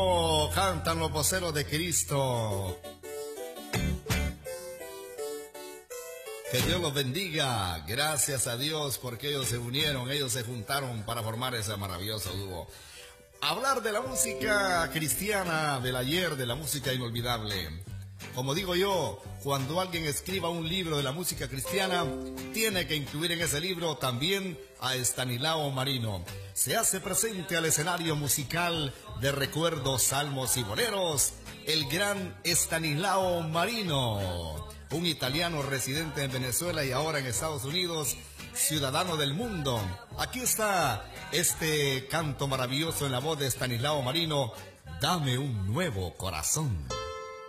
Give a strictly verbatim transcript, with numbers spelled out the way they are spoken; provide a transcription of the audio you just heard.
Oh, cantan los voceros de Cristo. Que Dios los bendiga. Gracias a Dios porque ellos se unieron, ellos se juntaron para formar ese maravilloso dúo. Hablar de la música cristiana del ayer, de la música inolvidable. Como digo yo, cuando alguien escriba un libro de la música cristiana, tiene que incluir en ese libro también a Estanislao Marino. Se hace presente al escenario musical de recuerdos, salmos y boleros, el gran Estanislao Marino, un italiano residente en Venezuela y ahora en Estados Unidos, ciudadano del mundo. Aquí está este canto maravilloso en la voz de Estanislao Marino, Dame un nuevo corazón.